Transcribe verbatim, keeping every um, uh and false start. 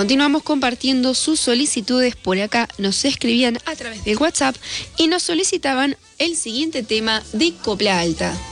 continuamos compartiendo sus solicitudes. Por acá nos escribían a través del WhatsApp y nos solicitaban el siguiente tema de Copla Alta.